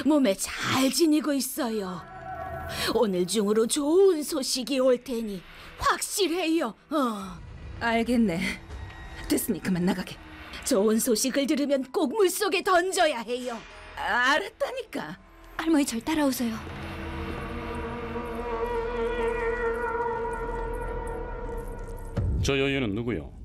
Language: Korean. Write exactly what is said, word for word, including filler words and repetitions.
몸에 잘 지니고 있어요. 오늘 중으로 좋은 소식이 올 테니 확실해요. 어. 알겠네. 됐으니 그만 나가게. 좋은 소식을 들으면 꼭 물속에 던져야 해요. 아, 알았다니까. 할머니 절 따라오세요. 저 여인은 누구요?